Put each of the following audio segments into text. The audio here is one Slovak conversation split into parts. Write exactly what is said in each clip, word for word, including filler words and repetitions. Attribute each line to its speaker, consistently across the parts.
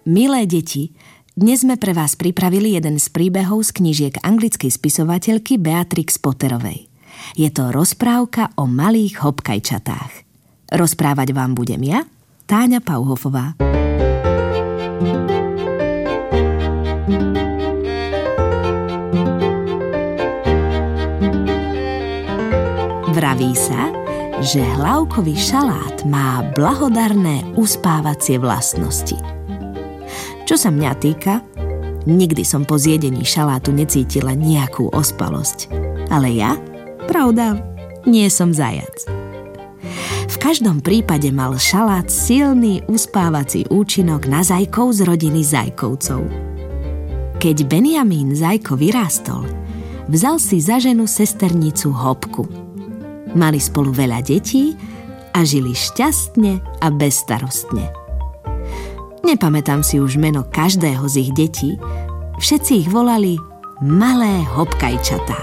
Speaker 1: Milé deti, dnes sme pre vás pripravili jeden z príbehov z knížiek anglickej spisovateľky Beatrix Potterovej. Je to rozprávka o malých hopkajčatách. Rozprávať vám budem ja, Táňa Pauhofová. Vraví sa, že hlavkový šalát má blahodarné uspávacie vlastnosti. Čo sa mňa týka, nikdy som po zjedení šalátu necítila nejakú ospalosť. Ale ja, pravda, nie som zajac. V každom prípade mal šalát silný uspávací účinok na zajkov z rodiny zajkovcov. Keď Benjamín zajko vyrástol, vzal si za ženu sesternicu Hopku. Mali spolu veľa detí a žili šťastne a bezstarostne. Nepamätám si už meno každého z ich detí, všetci ich volali malé hopkajčatá.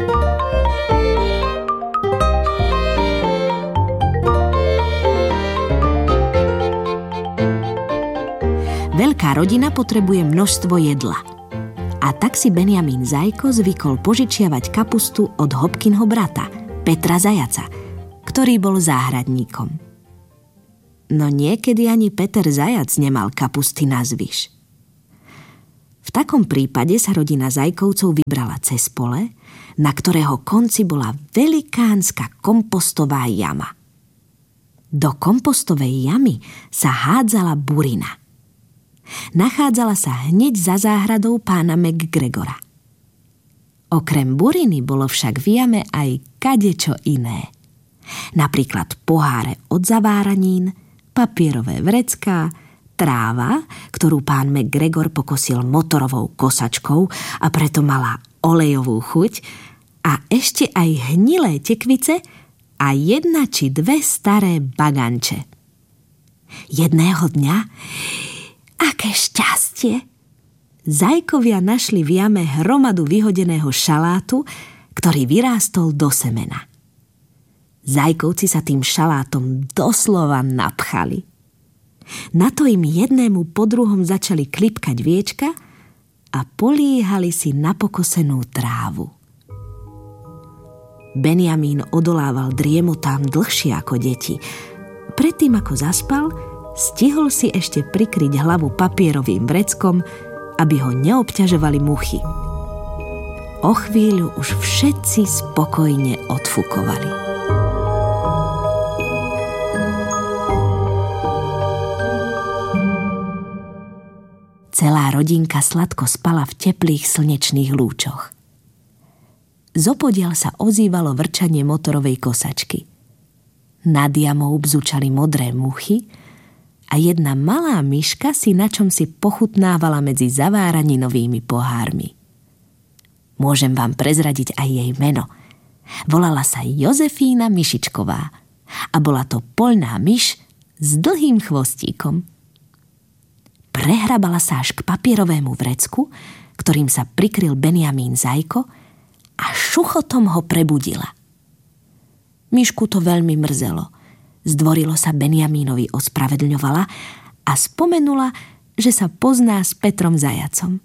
Speaker 1: Veľká rodina potrebuje množstvo jedla. A tak si Benjamín zajko zvykol požičiavať kapustu od Hopkinho brata, Petra zajaca, ktorý bol záhradníkom. No niekedy ani Peter zajac nemal kapusty nazvyš. V takom prípade sa rodina zajkovcov vybrala cez pole, na ktorého konci bola velikánska kompostová jama. Do kompostovej jamy sa hádzala burina. Nachádzala sa hneď za záhradou pána McGregora. Okrem buriny bolo však v jame aj kadečo iné. Napríklad poháre od zaváranín, papierové vrecká, tráva, ktorú pán McGregor pokosil motorovou kosačkou a preto mala olejovú chuť, a ešte aj hnilé tekvice a jedna či dve staré baganče. Jedného dňa, aké šťastie! Zajkovia našli v jame hromadu vyhodeného šalátu, ktorý vyrástol do semena. Zajkovci sa tým šalátom doslova napchali. Na to im jednému po druhom začali klipkať viečka a políhali si na pokosenú trávu. Benjamín odolával driemotám dlhšie ako deti. Predtým ako zaspal, stihol si ešte prikryť hlavu papierovým vreckom, aby ho neobťažovali muchy. O chvíľu už všetci spokojne odfukovali. Celá rodinka sladko spala v teplých slnečných lúčoch. Zopodiaľ sa ozývalo vrčanie motorovej kosačky. Nad jamou bzučali modré muchy a jedna malá myška si na čom si pochutnávala medzi zaváraninovými pohármi. Môžem vám prezradiť aj jej meno. Volala sa Jozefína Myšičková a bola to poľná myš s dlhým chvostíkom. Prehrabala sa až k papierovému vrecku, ktorým sa prikryl Benjamín zajko, a šuchotom ho prebudila. Myšku to veľmi mrzelo. Zdvorilo sa Benjamínovi ospravedlňovala a spomenula, že sa pozná s Petrom zajacom.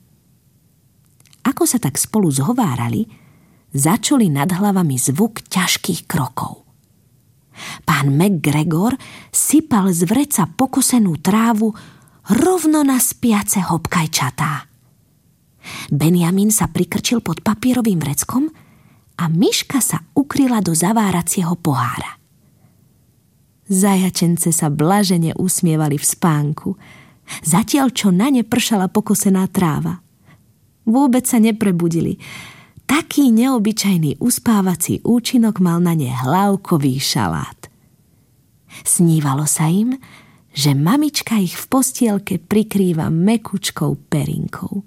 Speaker 1: Ako sa tak spolu zhovárali, začuli nad hlavami zvuk ťažkých krokov. Pán McGregor sypal z vreca pokosenú trávu rovno na spiace hopkajčatá. Benjamín sa prikrčil pod papierovým vreckom a myška sa ukryla do zaváracieho pohára. Zajačence sa blažene usmievali v spánku, zatiaľ čo na ne pršala pokosená tráva. Vôbec sa neprebudili. Taký neobyčajný uspávací účinok mal na ne hlavkový šalát. Snívalo sa im, že mamička ich v postielke prikrýva mäkučkou perinkou.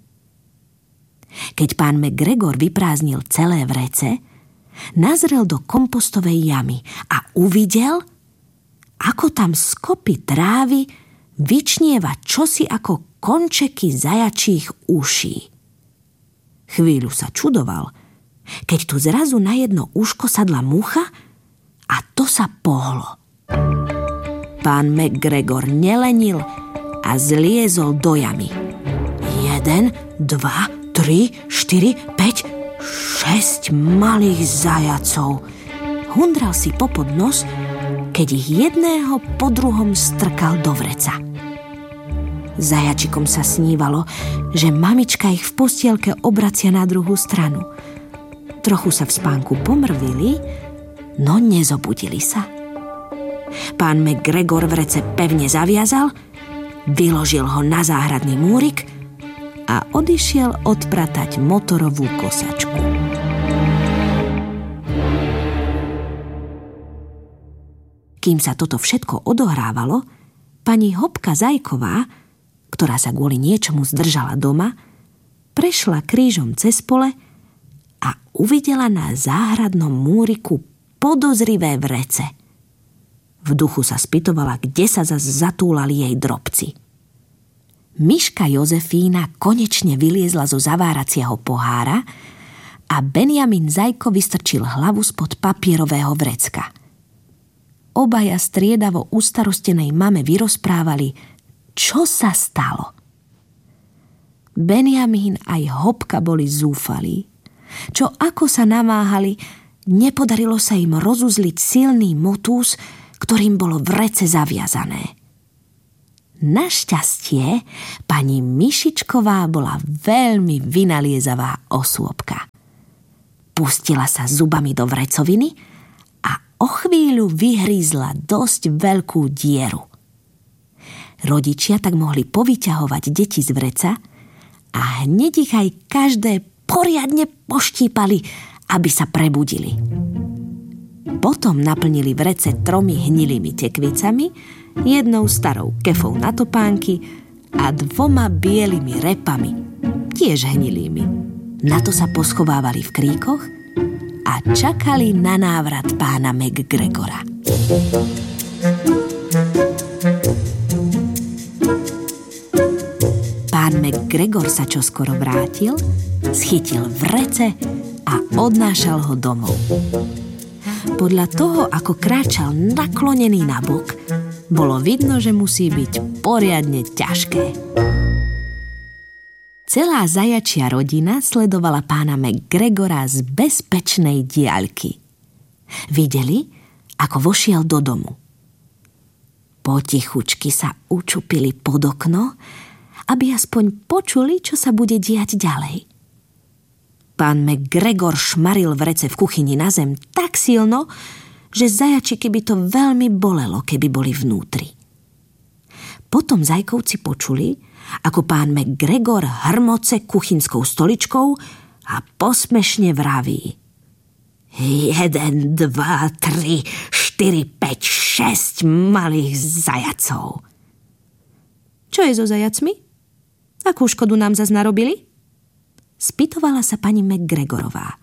Speaker 1: Keď pán McGregor vyprázdnil celé vrece, nazrel do kompostovej jamy a uvidel, ako tam z kopy trávy vyčnieva čosi ako končeky zajačích uší. Chvíľu sa čudoval, keď tu zrazu na jedno uško sadla mucha a to sa pohlo. Pán McGregor nelenil a zliezol do jamy. Jeden, dva, tri, štyri, päť, šesť malých zajacov. Hundral si popod nos, keď ich jedného po druhom strkal do vreca. Zajačikom sa snívalo, že mamička ich v postielke obracia na druhú stranu. Trochu sa v spánku pomrvili, no nezobudili sa. Pán McGregor vrece pevne zaviazal, vyložil ho na záhradný múrik a odišiel odpratať motorovú kosačku. Kým sa toto všetko odohrávalo, pani Hopka Zajková, ktorá sa kvôli niečomu zdržala doma, prešla krížom cez pole a uvidela na záhradnom múriku podozrivé vrece. V duchu sa spytovala, kde sa zas zatúlali jej drobci. Myška Jozefína konečne vyliezla zo zaváracieho pohára a Benjamin Zajko vystrčil hlavu spod papierového vrecka. Obaja striedavo ustarostenej mame vyrozprávali, čo sa stalo. Benjamín aj Hopka boli zúfalí. Čo ako sa namáhali, nepodarilo sa im rozuzliť silný motús, ktorým bolo vrece zaviazané. Našťastie pani Myšičková bola veľmi vynaliezavá osôbka. Pustila sa zubami do vrecoviny a o chvíľu vyhrízla dosť veľkú dieru. Rodičia tak mohli povyťahovať deti z vreca a hneď ich aj každé poriadne poštípali, aby sa prebudili. Potom naplnili vrece tromi hnilými tekvicami, jednou starou kefou na topánky a dvoma bielými repami, tiež hnilými. Na to sa poschovávali v kríkoch a čakali na návrat pána McGregora. Pán McGregor sa čoskoro vrátil, schytil vrece a odnášal ho domov. Podľa toho, ako kráčal naklonený na bok, bolo vidno, že musí byť poriadne ťažké. Celá zajačia rodina sledovala pána McGregora z bezpečnej diaľky. Videli, ako vošiel do domu. Potichučky sa učupili pod okno, aby aspoň počuli, čo sa bude diať ďalej. Pán McGregor šmaril vrece v kuchyni na zem tak silno, že zajačiky by to veľmi bolelo, keby boli vnútri. Potom zajkovci počuli, ako pán McGregor hrmoce kuchynskou stoličkou a posmešne vraví: Jeden, dva, tri, štyri, päť, šesť malých zajacov. Čo je so zajacmi? Akú škodu nám zas narobili? Spýtovala sa pani McGregorová.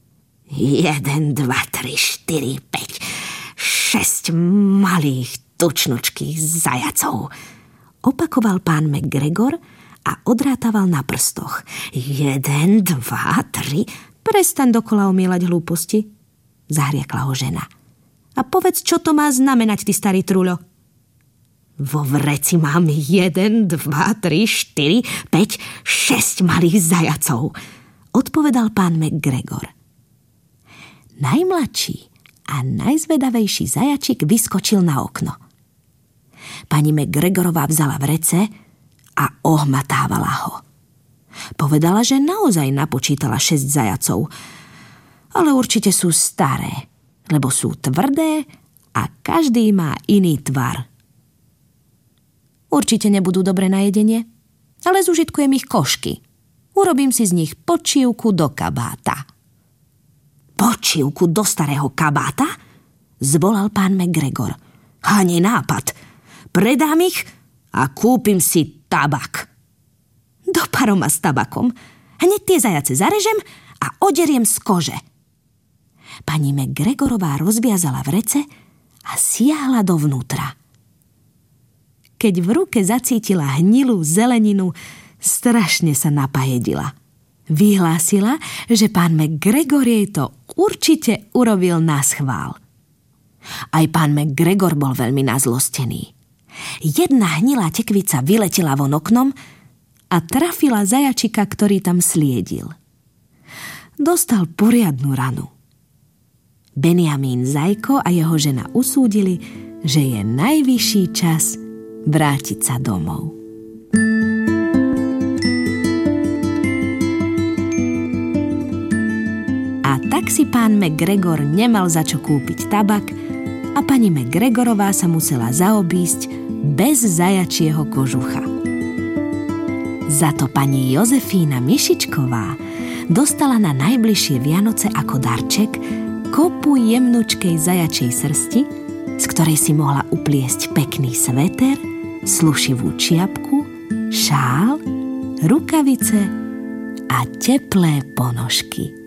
Speaker 1: Jeden, dva, tri, štyri, päť, šesť malých tučnučkých zajacov. Opakoval pán McGregor a odrátával na prstoch. Jeden, dva, tri... Prestaň dokola omielať hlúposti, zahriekla ho žena. A povedz, čo to má znamenať, ty starý truľo. Vo vreci mám jeden, dva, tri, štyri, päť, šesť malých zajacov, odpovedal pán McGregor. Najmladší a najzvedavejší zajačik vyskočil na okno. Pani McGregorová vzala vrece a ohmatávala ho. Povedala, že naozaj napočítala šesť zajacov, ale určite sú staré, lebo sú tvrdé a každý má iný tvar. Určite nebudú dobre na jedenie, ale zužitkujem ich košky. Urobím si z nich počívku do kabáta. Počívku do starého kabáta? Zvolal pán McGregor. Ani nápad. Predám ich a kúpim si tabak. Do paroma s tabakom. Hneď tie zajace zarežem a oderiem z kože. Pani McGregorová rozviazala vrece a siahla dovnútra. Keď v ruke zacítila hnilú zeleninu, strašne sa napajedila. Vyhlásila, že pán McGregor jej to určite urobil naschvál. Aj pán McGregor bol veľmi nazlostený. Jedna hnilá tekvica vyletela von oknom a trafila zajačika, ktorý tam sliedil. Dostal poriadnu ranu. Benjamín Zajko a jeho žena usúdili, že je najvyšší čas vrátiť sa domov. A tak si pán McGregor nemal za čo kúpiť tabak a pani McGregorová sa musela zaobísť bez zajačieho kožucha. Za to pani Jozefína Mišičková dostala na najbližšie Vianoce ako darček kopu jemnučkej zajačej srsti, z ktorej si mohla upliesť pekný sveter, slušivú čiapku, šál, rukavice a teplé ponožky.